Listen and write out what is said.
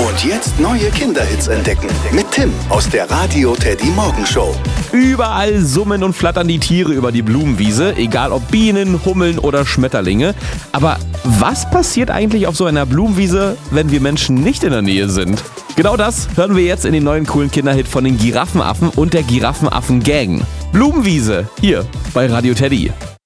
Und jetzt neue Kinderhits entdecken mit Tim aus der Radio Teddy Morgenshow. Überall summen und flattern die Tiere über die Blumenwiese, egal ob Bienen, Hummeln oder Schmetterlinge. Aber was passiert eigentlich auf so einer Blumenwiese, wenn wir Menschen nicht in der Nähe sind? Genau das hören wir jetzt in den neuen coolen Kinderhit von den Giraffenaffen und der Giraffenaffen-Gang. Blumenwiese, hier bei Radio Teddy.